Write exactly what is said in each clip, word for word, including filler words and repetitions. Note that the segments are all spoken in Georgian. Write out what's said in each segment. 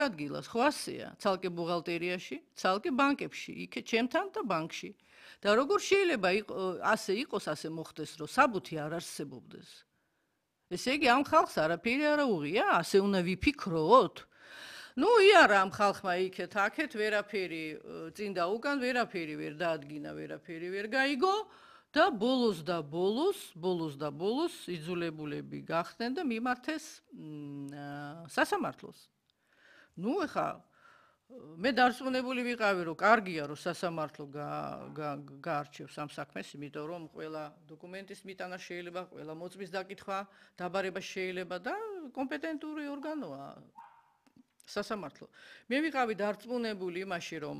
ადგილას ხო ასეა, ცალკე ბუღალტერიაში, ცალკე ბანკებში, იქ ჩემთან და ბანკში. და როგორ შეიძლება ასე იყოს, ასე მოხდეს, რომ საბუთი არ არსებობდეს? ესე იგი ამ ხალხს არაფერი არ უღია, ასე უნდა ვიფიქროთ? ნუ იარა ამ ხალხმა იქეთ, აქეთ ვერაფერი წინ და უკან ვერაფერი ვერ დაადგინა, ვერაფერი ვერ გაიგო და ბოლოს და ბოლოს, ბოლოს და ბოლოს იძულებულები გახდნენ და მიმართეს სასამართლოს. ნუ ეხა მე დარწმუნებული ვიყავი, რომ კარგია, რომ სასამართლო გაარჩევს ამ საქმეს, იმიტომ რომ ყველა დოკუმენტის მიტანა შეიძლება, ყველა მოწმის დაკითხვა, დაბარება შეიძლება და კომპეტენტური ორგანოა სასამართლო. მე ვიყავი დარწმუნებული იმაში, რომ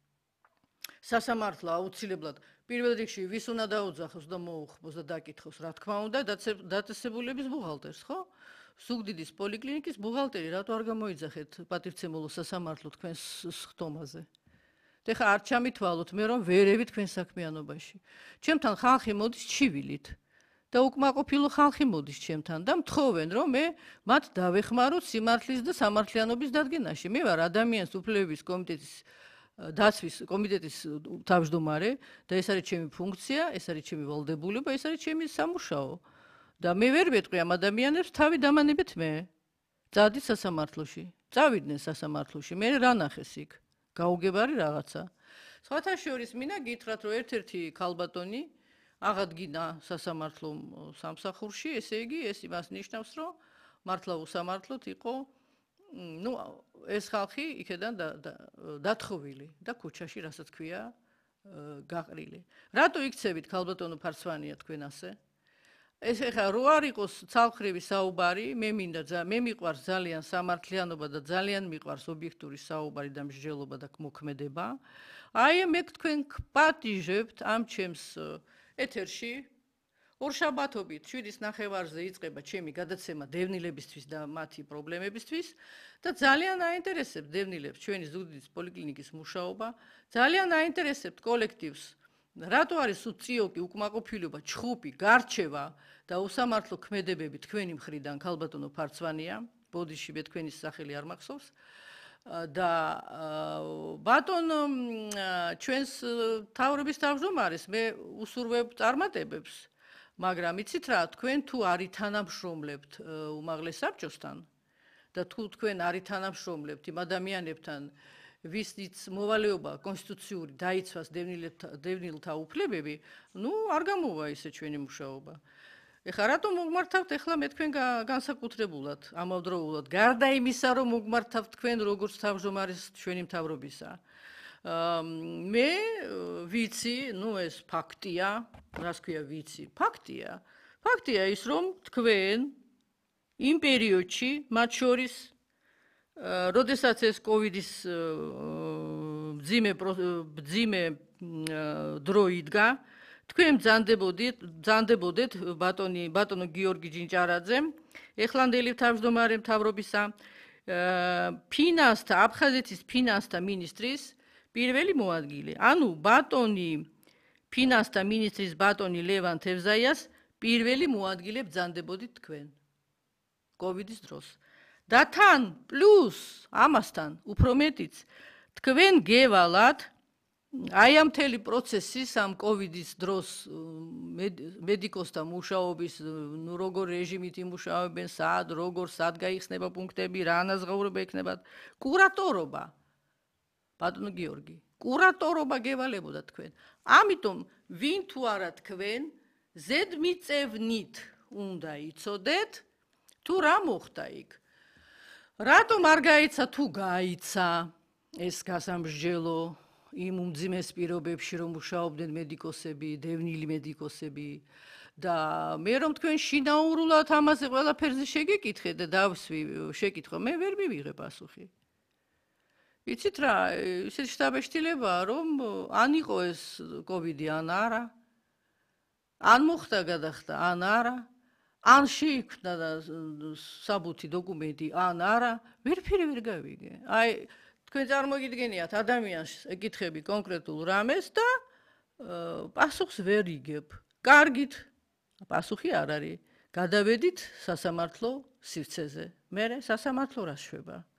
სასამართლო აუცილებლად პირველ რიგში ვის უნდა დაუძახოს და მოუხმოს და დაკითხოს, რა თქმა უნდა, დაწესებულების ბუღალტერს, ხო? სუგდიდის პოლიკლინიკის ბუღალტერი რატო არ გამოიძახეთ პატივცემულო სასამართლო თქვენს ხდომაზე? ეხლა არ ჩამითვალოთ მე რომ ვერევი თქვენ საქმიანობაში. ჩემთან ხალხი მოდის ჩივილით და უკმაყოფილო ხალხი მოდის ჩემთან და მთხოვენ რომ მე მათ დავეხმაროთ სიმართლის და სამართლიანობის დადგენაში. მე ვარ ადამიანის უფლებების კომიტეტის დაცვის კომიტეტის თავმჯდომარე და ეს არის ჩემი ფუნქცია, ეს არის ჩემი ვალდებულება, ეს არის ჩემი სამუშაო. და მე ვერ ვეტყვი ამ ადამიანებს თავი დამანებეთ მე. წავდით სასამართლოში. წავიდნენ სასამართლოში. მე რა ნახეს იქ? გაუგებარი რაღაცა. სხვათა შორის მინდა გითხრათ, რომ ერთ-ერთი ქალბატონი აღადგინა სასამართლო სამსახურში, ესე იგი ეს იმას ნიშნავს, რომ მართლა უსამართლოდ იყო ნუ ეს ხალხი იქედან დათხოვილი და ქუჩაში, რასაც ქვია, გაყრილი. რატო იქცევით ქალბატონო ფარსვანია თქვენ ასე? ეს ეხა რო არ იყოს ცალხრივი საუბარი, მე მინდა მე მიყვარს ძალიან სამართლიანობა და ძალიან მიყვარს ობიექტური საუბარი და მსჯელობა და მოქმედება. აი მე თქვენ გპატიჟებთ ამ ჩემს ეთერში ორშაბათობით შვიდის ნახევარზე იწყება ჩემი გადაცემა დევნილებისთვის და მათი პრობლემებისთვის და ძალიან აინტერესებს დევნილებს ჩვენი ზუგდიდის პოლიკლინიკის მუშაობა, ძალიან აინტერესებს კოლექტივს რატო არის უწიოკი, უკმაყოფილება, ჩხუბი, გარჩევა და უსამართლო ქმედებები თქვენი მხრიდან ქალბატონო ფარცვანია, ბოდიში მე თქვენი სახელი არ მახსოვს და ბატონო ჩვენს თავრობის თავმჯდომარეს მე უსურვებ წარმატებებს, მაგრამ იცით რა, თქვენ თუ არ ითანამშრომლებთ უმაღლეს საბჭოსთან და თუ თქვენ არ ითანამშრომლებთ იმ ადამიანებთან ვისიც მოვალეობა კონსტიტუციური დაიცვას დევნილთა უფლებები, ნუ არ გამოვა ისე ჩვენი მუშაობა. ეხლა რატომ მოგმართავთ ეხლა მე თქვენ განსაკუთრებულად, ამავდროულად, გარდა იმისა, რომ მოგმართავთ თქვენ როგორც თავმჯდომარის ჩვენი მთავრობისა. მე ვიცი, ნუ ეს ფაქტია, რას ქვია ვიცი? ფაქტია. ფაქტია ის, რომ თქვენ იმ პერიოდში, მათ შორის როდესაც ეს კოვიდის ბძიმე ბძიმე დრო იდგა, თქვენ ბრძანდებოდით, ბრძანდებოდეთ ბატონი ბატონო გიორგი ჯინჭარაძე, ეხლანდელი თავმჯდომარე მთავრობისა, ფინანსთა, აფხაზეთის ფინანსთა მინისტრის პირველი მოადგილე. ანუ ბატონი ფინანსთა მინისტრის ბატონი ლევან თევზაიას პირველი მოადგილე ბრძანდებოდით თქვენ კოვიდის დროს. და თან პლუს ამასთან უფრო მეტიც თქვენ გევალათ აი ამ მთელი პროცესის ამ კოვიდის დროს მედიკოსთა მუშაობის ნუ როგორ რეჟიმით იმუშავებენ, სად, როგორ, სად გაიხსნება პუნქტები, რა ანაზღაურება ექნებათ, კურატორობა. ბატონო გიორგი, კურატორობა გევალებოდა თქვენ. ამიტომ ვინ თუ არა თქვენ ზედმიწევნით უნდა იცოდეთ თუ რა მოხდა იქ. რატომ არ გაიცა თუ გაიცა ეს გასამსჯელო იმ უმძიმეს პირობებში რომ მუშაობდნენ მედიკოსები, დევნილი მედიკოსები და მე რომ თქვენ შინაურულად ამაზე ყველაფერზე შეგეკითხეთ და დავსვი შეკითხვა, მე ვერ მივიღე პასუხი. იცით რა, ისეთ შთაბეჭდილებაა რომ ან იყო ეს კოვიდი ან არა, ან მოხდა გადახდა ან არა, ან შეიქმნა საბუთი დოკუმენტი ან არა, ვერაფერი ვერ გავიგე. აი თქვენ წარმოგიდგენიათ ადამიანს ეკითხები კონკრეტულ რამეს და პასუხს ვერ იგებ. კარგით, პასუხი არ არის. გადავედით სასამართლო სივრცეზე. მერე სასამართლო რა შვება?